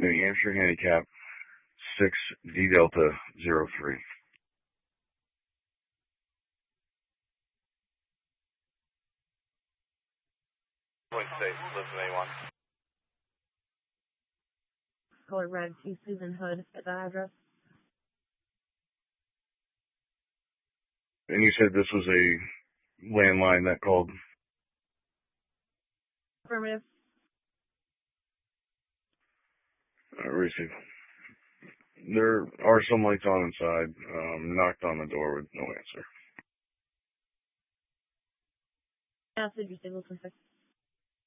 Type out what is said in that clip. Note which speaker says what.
Speaker 1: New Hampshire handicap 6 D Delta 03.
Speaker 2: Point state, listen A1.
Speaker 3: Color red to Susan Hood at that address.
Speaker 1: And you said this was a landline that called?
Speaker 3: Affirmative.
Speaker 1: Receive. There are some lights on inside. Knocked on the door with no answer.
Speaker 3: Acid, you say, listen,